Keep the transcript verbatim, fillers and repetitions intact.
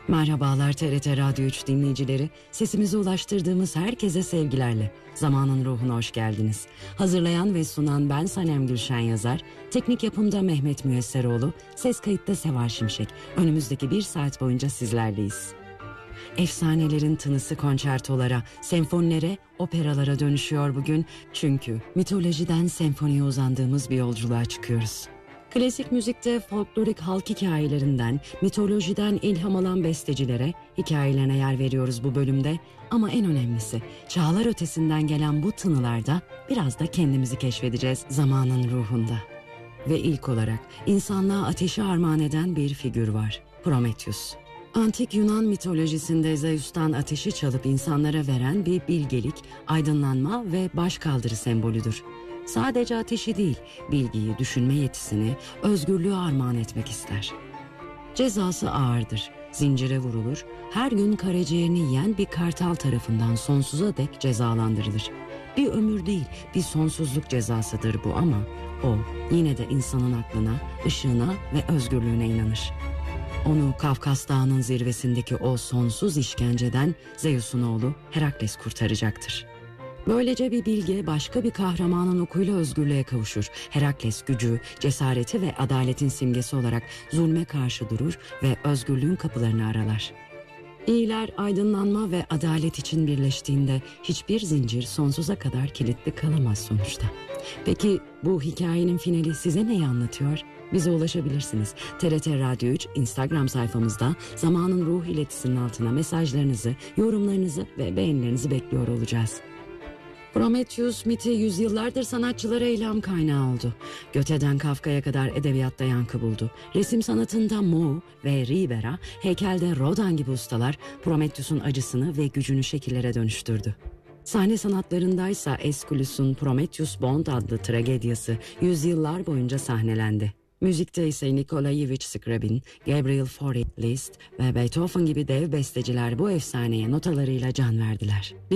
Merhabalar T R T Radyo üç dinleyicileri. Sesimizi ulaştırdığımız herkese sevgilerle. Zamanın ruhuna hoş geldiniz. Hazırlayan ve sunan ben Sanem Gülşen Yazar. Teknik yapımda Mehmet Müyesseroğlu. Ses kayıtta Seval Şimşek. Önümüzdeki bir saat boyunca sizlerleyiz. Efsanelerin tınısı konçertolara, senfonilere, operalara dönüşüyor bugün. Çünkü mitolojiden senfoniye uzandığımız bir yolculuğa çıkıyoruz. Klasik müzikte folklorik halk hikayelerinden, mitolojiden ilham alan bestecilere, hikayelerine yer veriyoruz bu bölümde. Ama en önemlisi, çağlar ötesinden gelen bu tınılarda biraz da kendimizi keşfedeceğiz zamanın ruhunda. Ve ilk olarak insanlığa ateşi armağan eden bir figür var, Prometheus. Antik Yunan mitolojisinde Zeus'tan ateşi çalıp insanlara veren bir bilgelik, aydınlanma ve başkaldırı sembolüdür. Sadece ateşi değil, bilgiyi, düşünme yetisini, özgürlüğü armağan etmek ister. Cezası ağırdır, zincire vurulur, her gün karaciğerini yiyen bir kartal tarafından sonsuza dek cezalandırılır. Bir ömür değil, bir sonsuzluk cezasıdır bu ama o yine de insanın aklına, ışığına ve özgürlüğüne inanır. Onu Kafkas Dağı'nın zirvesindeki o sonsuz işkenceden Zeus'un oğlu Herakles kurtaracaktır. Böylece bir bilge başka bir kahramanın okuyla özgürlüğe kavuşur. Herakles gücü, cesareti ve adaletin simgesi olarak zulme karşı durur ve özgürlüğün kapılarını aralar. İyiler aydınlanma ve adalet için birleştiğinde hiçbir zincir sonsuza kadar kilitli kalamaz sonuçta. Peki bu hikayenin finali size neyi anlatıyor? Bize ulaşabilirsiniz. T R T Radyo üç Instagram sayfamızda Zamanın Ruh iletisinin altına mesajlarınızı, yorumlarınızı ve beğenilerinizi bekliyor olacağız. Prometheus miti yüzyıllardır sanatçılara ilham kaynağı oldu. Goethe'den Kafka'ya kadar edebiyatta yankı buldu. Resim sanatında Moe ve Ribera, heykelde Rodin gibi ustalar Prometheus'un acısını ve gücünü şekillere dönüştürdü. Sahne sanatlarındaysa Aeschylus'un Prometheus Bond adlı tragedyası yüzyıllar boyunca sahnelendi. Müzikte ise Nikolai Scriabin, Gabriel Fauré, Liszt ve Beethoven gibi dev besteciler bu efsaneye notalarıyla can verdiler.